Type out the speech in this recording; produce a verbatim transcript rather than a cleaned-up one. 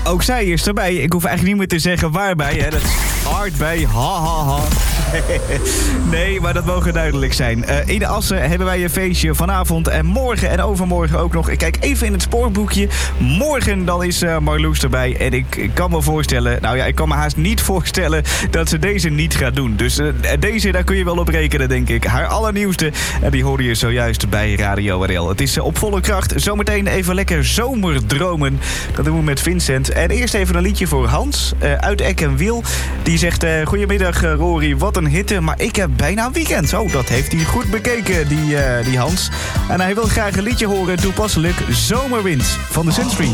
ook zij is erbij. Ik hoef eigenlijk niet meer te zeggen waarbij. Hè. Dat is hard bij. Ha, ha, ha. Nee, maar dat mogen duidelijk zijn. Uh, in de Assen hebben wij een feestje vanavond en morgen en overmorgen ook nog. Ik kijk even in het spoorboekje. Morgen dan is uh, Marloes erbij. En ik, ik kan me voorstellen, nou ja, ik kan me haast niet voorstellen dat ze deze niet gaat doen. Dus uh, deze, daar kun je wel op rekenen, denk ik. Haar allernieuwste, en die hoorde je zojuist bij Radio R L. Het is uh, op volle kracht. Zometeen even lekker zomerdromen. Dat doen we met Vincent. En eerst even een liedje voor Hans uh, uit Eck en Wiel. Die zegt, uh, goedemiddag uh, Rory, wat een hitte, maar ik heb bijna een weekend. Oh, dat heeft hij goed bekeken, die, uh, die Hans. En hij wil graag een liedje horen, toepasselijk Zomerwind van de Sunstream.